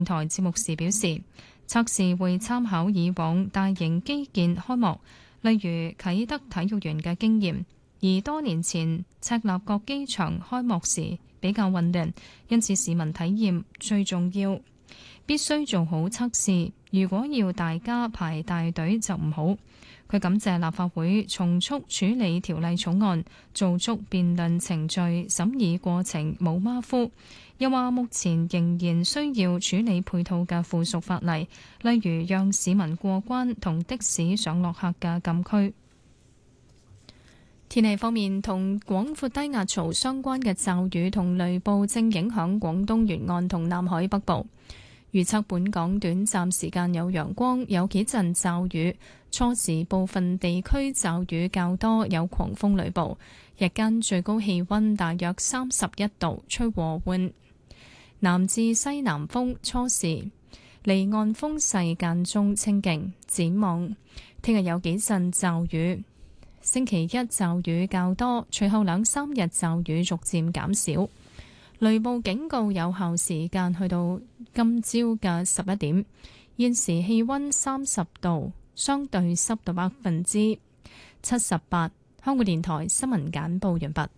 台節目時表示，測試會參考以往大型基建開幕，例如啟德體育園嘅經驗，而多年前赤鱲角機場開幕時比較混亂，因此市民體驗最重要，必須做好測試。如果要大家排大隊就唔好。佢感謝立法會從速處理條例草案，做足辯論程序，審議過程冇馬虎。又話目前仍然需要處理配套嘅附屬法例，例如讓市民過關同的士上落客嘅禁區。天氣方面，同廣闊低壓槽相關嘅驟雨同雷暴正影響廣東沿岸同南海北部。預測本港短暫時間有陽光，有幾陣驟雨，初時部分地區驟雨較多，有狂風雷暴。日間最高氣溫大約31度，吹和緩南至西南風，初時離岸風勢間中清勁。展望聽日有幾陣驟雨，星期一驟雨較多，隨後2、3日驟雨逐漸減少。雷暴警告有效時間去到今朝嘅11點。現時氣溫30度，相對濕度78%。香港電台新聞簡報完畢。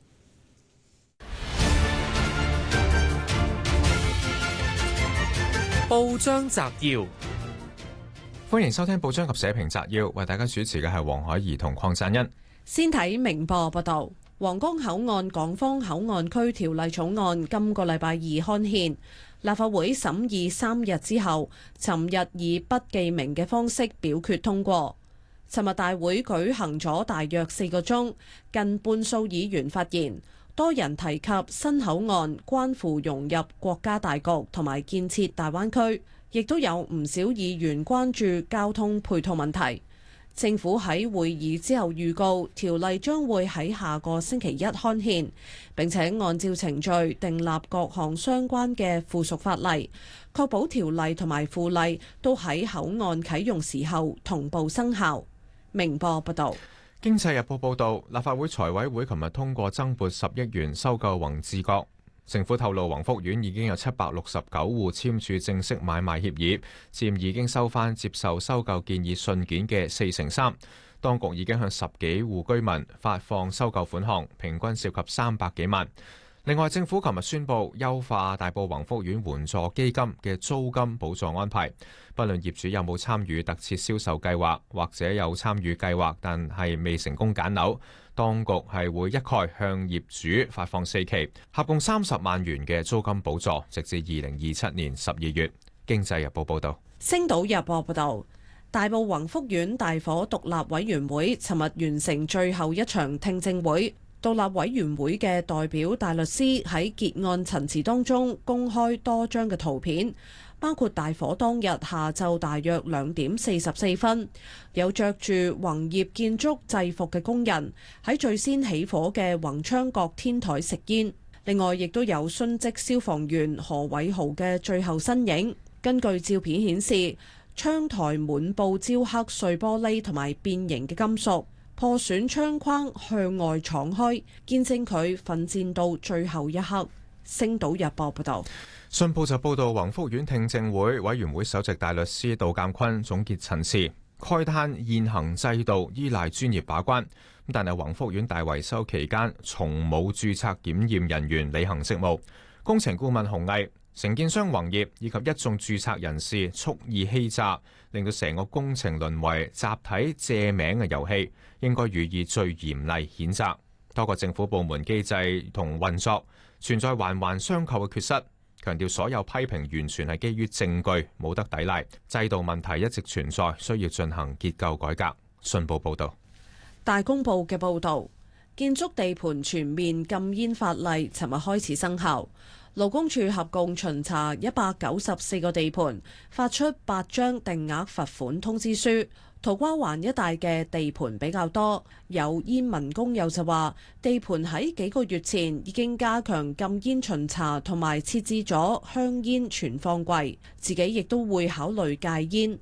報章摘要，歡迎收聽報章及社評摘要，為大家主持嘅係黃海怡同鄺贊恩。 先睇明報報道。皇崗口岸港方口岸區條例草案今個禮拜2刊憲，立法會審議3日之後，尋日以不記名嘅方式表決通過。尋日大會舉行咗大約4個鐘，近半數議員發言，多人提及新口岸關乎融入國家大局同埋建設大灣區，亦都有唔少議員關注交通配套問題。政府喺會議之後預告，條例將會喺下個星期一刊憲，並且按照程序訂立各項相關嘅附屬法例，確保條例同埋附例都喺口岸啟用時候同步生效。明報報道。 經濟日報報道，立法會財委會琴日通過增撥10億元收購宏志閣。政府透露，宏福苑已經有769戶簽署正式買賣協議，佔已經收翻接受收購建議信件嘅43%。當局已經向10幾戶居民發放收購款項，平均涉及300幾萬。另外，政府琴日宣布優化大埔宏福苑援助基金嘅租金補助安排，不論業主有冇參與特設銷售計劃，或者有參與計劃但係未成功揀樓，當局係會一概向業主發放4期，合共30萬元嘅租金補助，直至2027年12月。經濟日報報道。 星島日報報道，大埔宏福苑大火獨立委員會尋日完成最後一場聽證會。獨立委員會嘅代表大律師喺結案陳詞當中公開多張嘅圖片，包括大火當日下晝大約2點44分，有着住宏業建築制服嘅工人喺最先起火嘅宏昌閣天台食煙。另外，亦都有殉職消防員何偉豪嘅最後身影。根據照片顯示，窗台滿布焦黑碎玻璃同埋變形嘅金屬。破損窗框向外敞開，見證佢奮戰到最後一刻。星島日報報道。 信報就報道，宏福苑聽證會委員會首席大律師杜鑑坤總結陳詞，慨嘆現行制度依賴專業把關，但係宏福苑大維修期間從冇註冊檢驗人員履行職務，工程顧問洪毅、承建商宏業以及一眾註冊人士蓄意欺詐，令到成個工程淪為集體借名嘅遊戲，應該予以最嚴厲譴責。多個政府部門機制同運作存在環環相扣嘅缺失，強調所有批評完全係基於證據，冇得抵賴，制度問題一直存在，需要進行結構改革。信報報道。 大公報嘅報導，建築地盤全面禁煙法例尋日開始生效。勞工處合共巡查194個地盤，發出8張定額罰款通知書。土瓜灣一帶嘅地盤比較多，有煙民工友就話，地盤喺幾個月前已經加強禁煙巡查，同埋設置咗香煙存放櫃，自己亦都會考慮戒煙。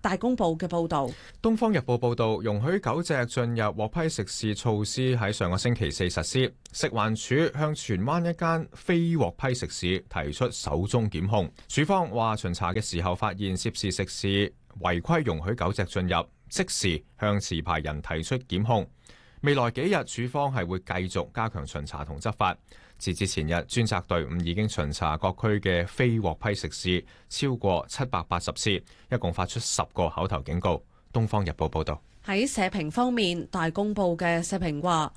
大公報嘅報導， 東方日報報導，容許狗隻進入獲批食肆措施喺上個星期四實施。食環署向荃灣一間非獲批食肆提出首宗檢控。署方話巡查嘅時候發現涉事食肆違規容許狗隻進入，即時向持牌人提出檢控。未來幾日，署方係會繼續加強巡查同執法。截至前日，專責隊伍已經巡查各區嘅非獲批食肆超過780次，一共發出10個口頭警告。東方日報報導。 喺社評方面，大公報嘅社評話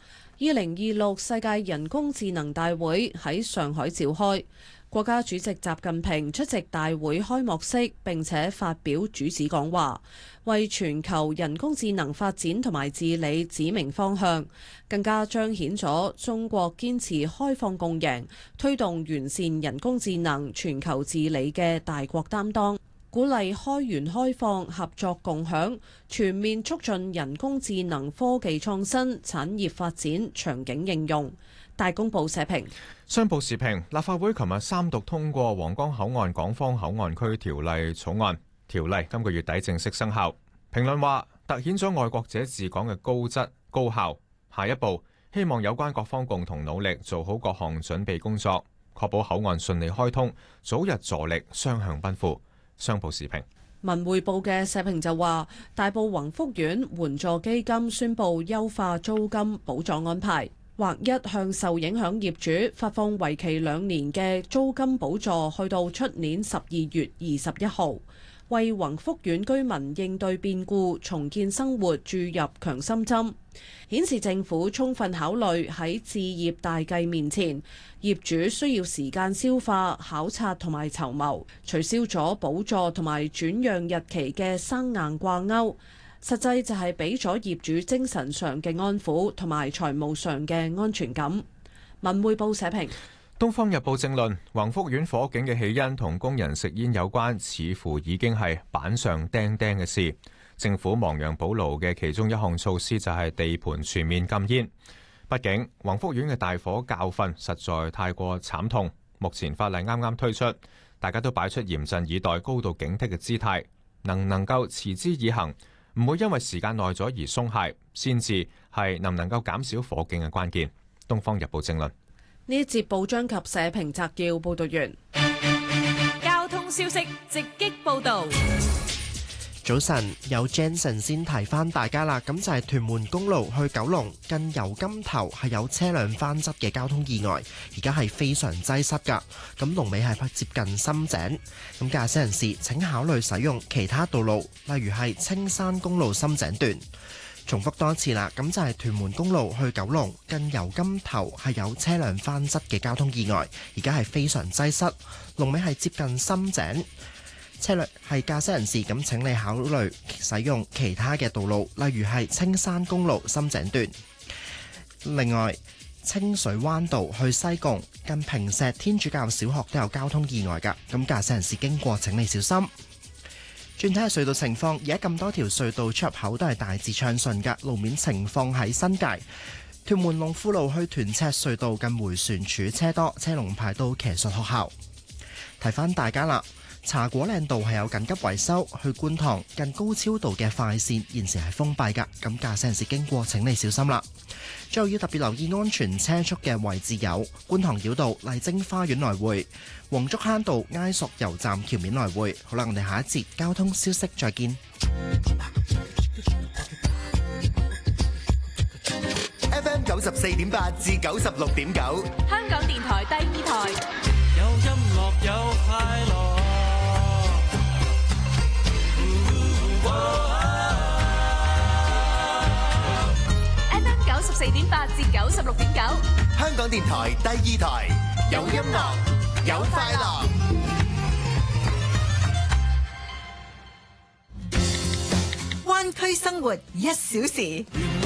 ：2026世界人工智能大會喺上海召開，國家主席習近平出席大會開幕式並且發表主旨講話，為全球人工智能發展同埋治理指明方向，更加彰顯咗中國堅持開放共贏、推動完善人工智能全球治理嘅大國擔當，鼓勵開源開放、合作共享，全面促進人工智能科技創新、產業發展、場景應用。大公報社評。 商報時評，立法會琴日三讀通過皇崗口岸港方口岸區條例草案，條例今個月底正式生效。評論話，凸顯咗愛國者治港嘅高質高效。下一步，希望有關各方共同努力，做好各項準備工作，確保口岸順利開通，早日助力雙向奔赴。商報時評。 文匯報嘅社評就話，大埔宏福苑援助基金宣布優化租金補助安排，劃一向受影響業主發放為期2年嘅租金補助，去到出年12月21號，為宏福苑居民應對變故、重建生活注入強心針，顯示政府充分考慮喺置業大計面前，業主需要時間消化、考察同埋籌謀，取消咗補助同埋轉讓日期嘅生硬掛鈎。實際就係俾咗業主精神上嘅安撫同埋財務上嘅安全感。文匯報社評。 東方日報正論，宏福苑火警嘅起因同工人食煙有關，似乎已經係板上釘釘嘅事。政府亡羊補牢嘅其中一項措施就係地盤全面禁煙。畢竟宏福苑嘅大火教訓實在太過慘痛，目前法例啱啱推出，大家都擺出嚴陣以待、高度警惕嘅姿態，能唔能夠持之以恆？唔會因為時間耐咗而鬆懈，先至係能唔能夠減少火警嘅關鍵。東方日報正論。 呢一節報章及社評摘要報道完。 交通消息直擊報道。 早晨，有 Jensen 先提翻大家啦，咁就係屯門公路去九龍近油柑頭係有車輛翻側嘅交通意外，而家係非常擠塞噶，咁龍尾係接近深井，咁駕駛人士請考慮使用其他道路，例如係青山公路深井段。重複多一次啦，咁就係屯門公路去九龍近油柑頭係有車輛翻側嘅交通意外，而家係非常擠塞，龍尾係接近深井。車輛係駕駛人士，咁請你考慮使用其他嘅道路，例如係青山公路深井段。另外，清水灣道去西貢近坪石天主教小學都有交通意外㗎，咁駕駛人士經過請你小心。轉睇下隧道情況，而家咁多條隧道出入口都係大致暢順㗎。路面情況喺新界屯門龍富路去屯赤隧道近迴旋處車多，車龍排到騎術學校。提翻大家啦，茶果嶺道係有緊急維修，去觀塘近高超道嘅快線現時係封閉㗎，咁駕駛人士經過請你小心啦。最後要特別留意安全車速嘅位置有觀塘繞道麗晶花園來回、黃竹坑道埃索油站橋面來回。好啦，我哋下一節交通消息再見。 FM 94.8至96.9， 香港電台第2台， 有音樂有快樂。 FM 94.8至96.9， 香港電台第2台，有音樂有快樂。 灣區生活1小時。